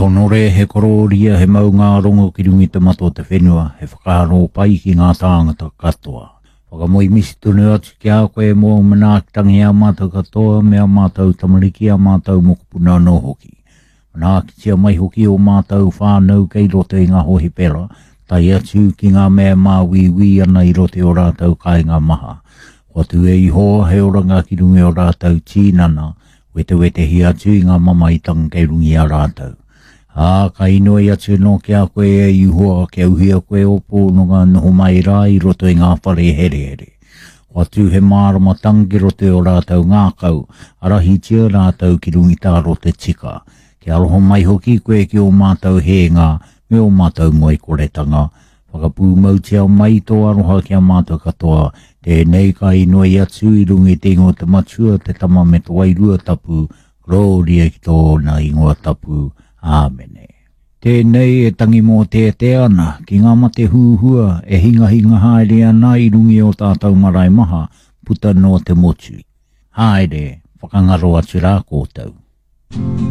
honore he kororia he mau ngā rongo ki rungi te mato te whenua, he whakaro pai ki ngā tāngata katoa. Whakamoi misi tunu atu ki a koe mō manakitangi a mātou katoa, me a mātou tamariki a mātou mokupuna no hoki. Manakitia mai hoki o mātou whānau kei roto i ngā hohi pera, tai atu ki ngā mea mā wiwi ana i rote o rātou kai ngā maha. Watu e iho he oranga ki rungi o rātou tīnana, wete hi atu i ngā mama i tanga kei rungi a rātou. Ka ino i atu no kia koe e ihoa ke auhia koe opo no ngā noho mai rā i roto i ngā whare here. Watu he mārama tangi roto o rātou ngā kau, arahi tia rātou ki rungi tā rote tika. Ke aloha mai hoki koe ki o mātou he ngā, me o mātou moe koretanga. Whakapū mau tia mai tō aroha ki a mātou katoa, tēnei ka ino i atu i rungi te ingoa te matua te tama me tō wairua tapu, gloria ki tō na ingoa tapu. Āmene. Tēnei e tangi mō te ana, ki ngā mate huhua e hinga haere ana i rungi o tātou marae maha, puta no te motu. Haere, whakangaro atu rā kōtau.